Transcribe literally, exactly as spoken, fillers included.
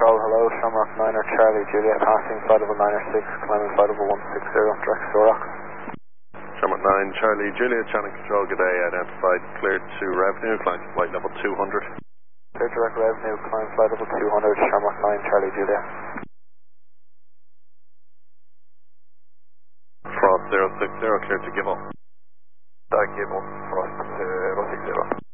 Control, hello, Shamrock niner Charlie Juliet, passing flight level nine six, climbing flight level one six zero, direct Soroc. Shamrock nine Charlie Juliet, channel control, good day, identified, cleared to revenue, flight flight level two hundred. Clear direct revenue, climb flight level two hundred, Shamrock nine Charlie Juliet. Frost zero six zero, cleared to give up. Dark Gable, Frost zero six zero.